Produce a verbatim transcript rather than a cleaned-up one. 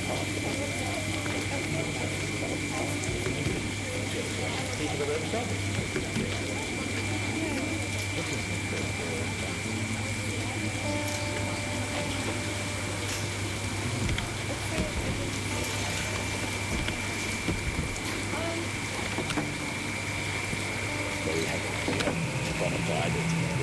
Need to go to the shop? Well, we haven't, we haven't qualified it.